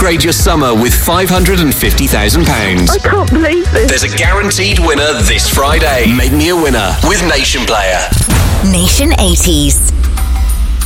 upgrade your summer with £550,000. I can't believe this. There's a guaranteed winner this Friday. Make me a winner with Nation Player. Nation 80s.